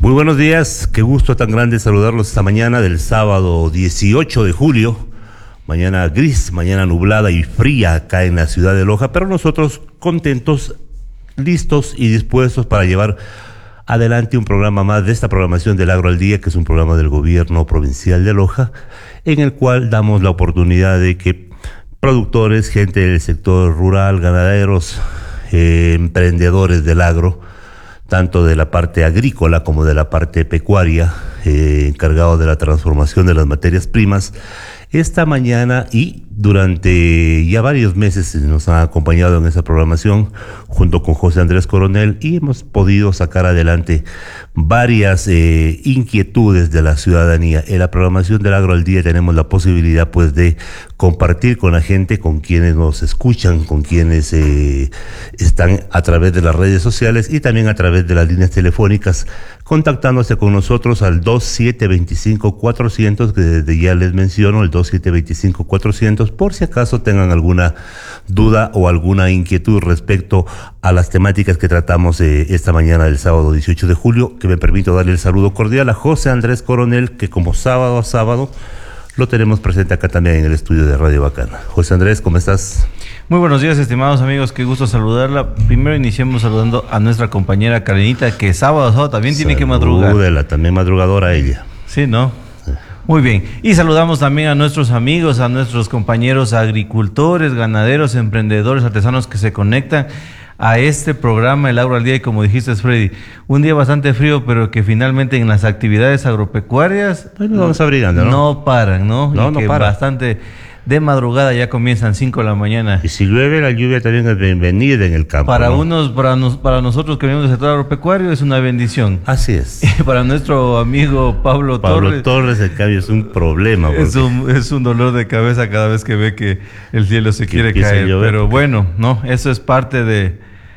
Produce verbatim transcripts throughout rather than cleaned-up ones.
Muy buenos días, qué gusto tan grande saludarlos esta mañana del sábado dieciocho de julio. Mañana gris, mañana nublada y fría acá en la ciudad de Loja, pero nosotros contentos, listos y dispuestos para llevar adelante un programa más de esta programación del Agro al Día, que es un programa del gobierno provincial de Loja, en el cual damos la oportunidad de que productores, gente del sector rural, ganaderos, eh, emprendedores del agro, tanto de la parte agrícola como de la parte pecuaria, eh, encargado de la transformación de las materias primas, esta mañana y durante ya varios meses nos han acompañado en esa programación junto con José Andrés Coronel, y hemos podido sacar adelante varias eh, inquietudes de la ciudadanía. En la programación del Agro al Día tenemos la posibilidad pues de compartir con la gente, con quienes nos escuchan, con quienes eh, están a través de las redes sociales y también a través de las líneas telefónicas, contactándose con nosotros al dos siete dos cinco cuatro cero cero, que desde ya les menciono, el dos siete dos cinco cuatro cero cero, por si acaso tengan alguna duda o alguna inquietud respecto a las temáticas que tratamos eh, esta mañana del sábado dieciocho de julio, que me permito darle el saludo cordial a José Andrés Coronel, que como sábado a sábado lo tenemos presente acá también en el estudio de Radio Bacana. José Andrés, ¿cómo estás? Muy buenos días, estimados amigos, qué gusto saludarla. Primero iniciemos saludando a nuestra compañera Karenita, que sábado a sábado también tiene que madrugar. Salúdela, también madrugadora ella. Sí, ¿no? Sí. Muy bien. Y saludamos también a nuestros amigos, a nuestros compañeros agricultores, ganaderos, emprendedores, artesanos que se conectan a este programa, el Agro al Día, y como dijiste, Freddy, un día bastante frío, pero que finalmente en las actividades agropecuarias pues nos vamos abrigando, ¿no? No paran, ¿no? No, y no que paran. Bastante de madrugada ya comienzan cinco de la mañana. Y si llueve, la lluvia también es bienvenida en el campo. Para ¿no? unos, para nos, para nosotros que venimos del sector agropecuario es una bendición. Así es. Para nuestro amigo Pablo, Pablo Torres, Torres, el cambio es un problema. Porque... es un, es un dolor de cabeza cada vez que ve que el cielo se que quiere caer. Pero porque... bueno, no, eso es parte de,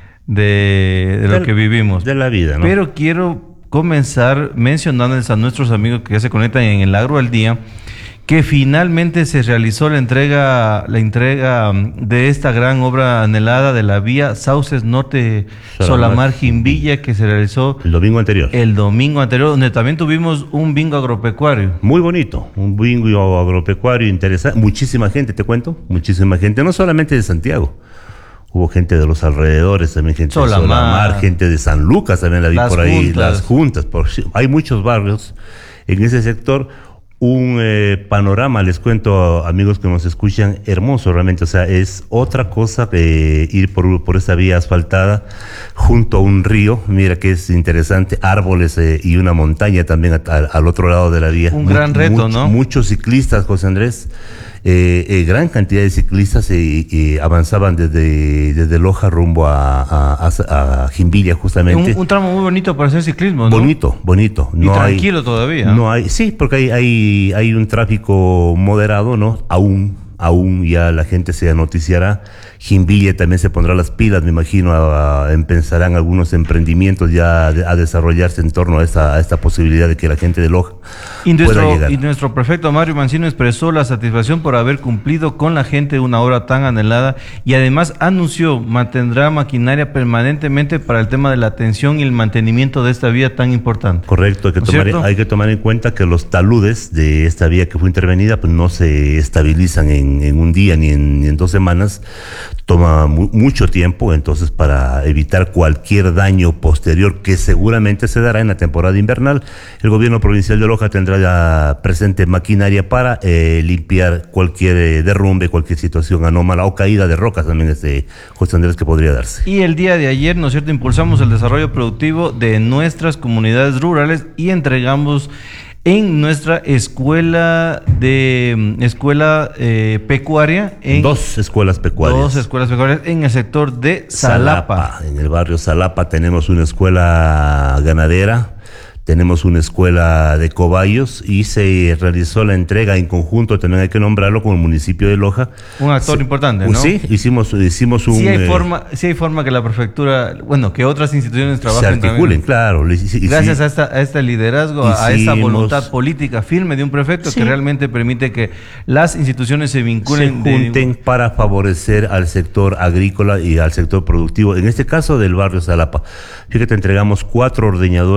de, de lo Del, que vivimos. De la vida, ¿no? Pero quiero comenzar mencionándoles a nuestros amigos que ya se conectan en el Agro al Día, que finalmente se realizó la entrega la entrega de esta gran obra anhelada de la vía Sauces Norte Solamar Jimbilla, que se realizó el domingo anterior. El domingo anterior, donde también tuvimos un bingo agropecuario. Muy bonito, un bingo agropecuario interesante. Muchísima gente, te cuento, muchísima gente, no solamente de Santiago. Hubo gente de los alrededores, también gente Solamar, de Solamar, gente de San Lucas también la vi por ahí, juntas. las juntas. Por, hay muchos barrios en ese sector. Un eh, panorama, les cuento, amigos que nos escuchan, hermoso realmente. O sea, es otra cosa eh, ir por, por esa vía asfaltada junto a un río. Mira que es interesante, árboles eh, y una montaña también a, a, al otro lado de la vía. Un Mu gran reto, much, ¿no? Muchos ciclistas, José Andrés. Eh, eh, gran cantidad de ciclistas eh, eh, avanzaban desde, desde Loja rumbo a, a, a, a Jimbilla, justamente. Un, un tramo muy bonito para hacer ciclismo, ¿no? Bonito, bonito. Y no tranquilo hay, todavía. No hay, sí, porque hay, hay, hay un tráfico moderado, ¿no? Aún, aún ya la gente se noticiará. Jimbilla también se pondrá las pilas, me imagino, a, a, empezarán algunos emprendimientos ya a, a desarrollarse en torno a esta, a esta posibilidad de que la gente de Loja y nuestro, pueda llegar. Y nuestro prefecto Mario Mancino expresó la satisfacción por haber cumplido con la gente una obra tan anhelada, y además anunció mantendrá maquinaria permanentemente para el tema de la atención y el mantenimiento de esta vía tan importante. Correcto, hay que, ¿No tomar, hay que tomar en cuenta que los taludes de esta vía que fue intervenida pues no se estabilizan en, en un día ni en, ni en dos semanas. Toma mu mucho tiempo, entonces para evitar cualquier daño posterior que seguramente se dará en la temporada invernal, el gobierno provincial de Loja tendrá ya presente maquinaria para eh, limpiar cualquier eh, derrumbe, cualquier situación anómala o caída de rocas también, este José Andrés, que podría darse. Y el día de ayer, ¿no es cierto?, impulsamos el desarrollo productivo de nuestras comunidades rurales y entregamos en nuestra escuela de escuela eh, pecuaria. En dos escuelas pecuarias. Dos escuelas pecuarias en el sector de Salapa. Salapa. En el barrio Salapa tenemos una escuela ganadera. Tenemos una escuela de cobayos y se realizó la entrega en conjunto, también hay que nombrarlo, con el municipio de Loja. Un actor se, importante, ¿no? Sí, hicimos, hicimos un... Sí hay, eh, forma, sí hay forma que la prefectura, bueno, que otras instituciones trabajen. Se articulen, también, claro. Gracias sí, a, esta, a este liderazgo, hicimos, a esta voluntad política firme de un prefecto, sí, que realmente permite que las instituciones se vinculen. Se junten de... para favorecer al sector agrícola y al sector productivo, en este caso del barrio Salapa. Fíjate, entregamos cuatro ordeñadores